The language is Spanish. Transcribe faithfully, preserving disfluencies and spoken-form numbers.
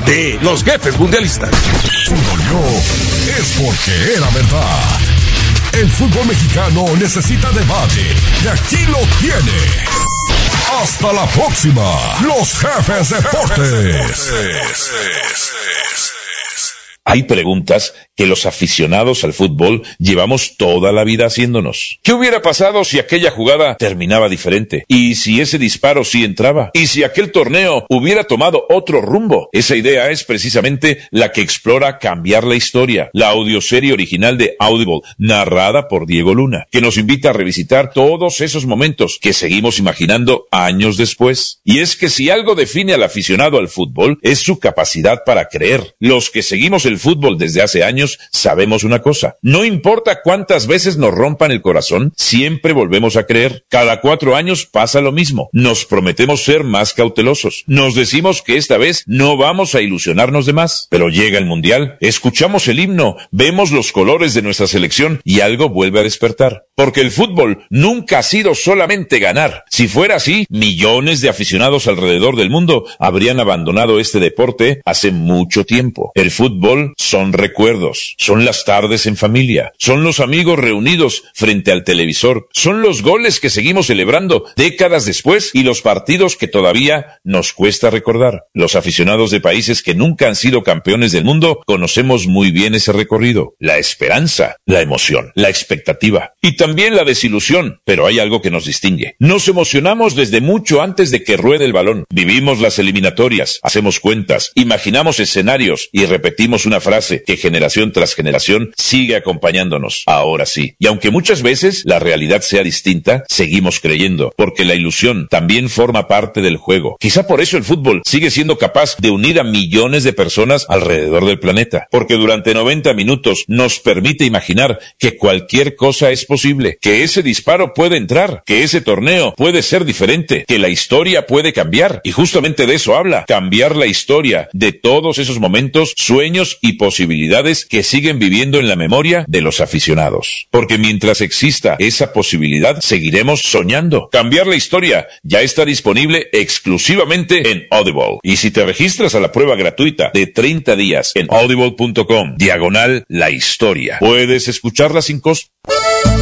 de los jefes mundialistas. Si dolió, es porque era verdad. El fútbol mexicano necesita debate, y aquí lo tiene. Hasta la próxima, los Jefes Deportes. Hay preguntas que los aficionados al fútbol llevamos toda la vida haciéndonos. ¿Qué hubiera pasado si aquella jugada terminaba diferente? ¿Y si ese disparo sí entraba? ¿Y si aquel torneo hubiera tomado otro rumbo? Esa idea es precisamente la que explora Cambiar la Historia, la audioserie original de Audible, narrada por Diego Luna, que nos invita a revisitar todos esos momentos que seguimos imaginando años después. Y es que si algo define al aficionado al fútbol, es su capacidad para creer. Los que seguimos el fútbol desde hace años sabemos una cosa: no importa cuántas veces nos rompan el corazón, siempre volvemos a creer. Cada cuatro años pasa lo mismo. Nos prometemos ser más cautelosos. Nos decimos que esta vez no vamos a ilusionarnos de más. Pero llega el mundial, escuchamos el himno, vemos los colores de nuestra selección y algo vuelve a despertar. Porque el fútbol nunca ha sido solamente ganar. Si fuera así, millones de aficionados alrededor del mundo habrían abandonado este deporte hace mucho tiempo. El fútbol son recuerdos, son las tardes en familia, son los amigos reunidos frente al televisor, son los goles que seguimos celebrando décadas después y los partidos que todavía nos cuesta recordar. Los aficionados de países que nunca han sido campeones del mundo conocemos muy bien ese recorrido: la esperanza, la emoción, la expectativa y también la desilusión. Pero hay algo que nos distingue: nos emocionamos desde mucho antes de que ruede el balón. Vivimos las eliminatorias, hacemos cuentas, imaginamos escenarios y repetimos una frase que generación tras generación sigue acompañándonos. Ahora sí, y aunque muchas veces la realidad sea distinta, seguimos creyendo, porque la ilusión también forma parte del juego. Quizá por eso el fútbol sigue siendo capaz de unir a millones de personas alrededor del planeta, porque durante noventa minutos nos permite imaginar que cualquier cosa es posible, que ese disparo puede entrar, que ese torneo puede ser diferente, que la historia puede cambiar. Y justamente de eso habla Cambiar la Historia, de todos esos momentos, sueños y posibilidades que siguen viviendo en la memoria de los aficionados. Porque mientras exista esa posibilidad, seguiremos soñando. Cambiar la Historia ya está disponible exclusivamente en Audible. Y si te registras a la prueba gratuita de treinta días en audible punto com, diagonal la historia, puedes escucharla sin costo.